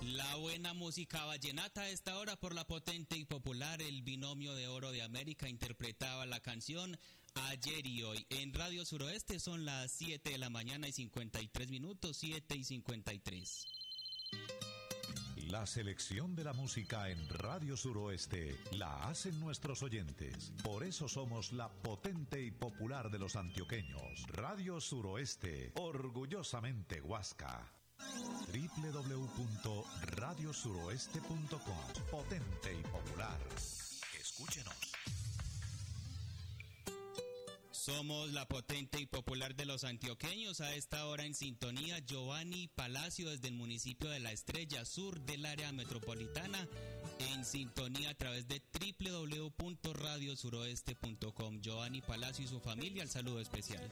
La buena música vallenata a esta hora por la potente y popular El Binomio de Oro de América interpretaba la canción Ayer y Hoy. En Radio Suroeste son las 7 de la mañana y 53 minutos, 7 y 53. La selección de la música en Radio Suroeste la hacen nuestros oyentes. Por eso somos la potente y popular de los antioqueños. Radio Suroeste, orgullosamente Huasca. www.radiosuroeste.com. Potente y popular. Escúchenos. Somos la potente y popular de los antioqueños. A esta hora en sintonía, Giovanni Palacio desde el municipio de La Estrella, sur del área metropolitana, en sintonía a través de www.radiosuroeste.com. Giovanni Palacio y su familia, el saludo especial.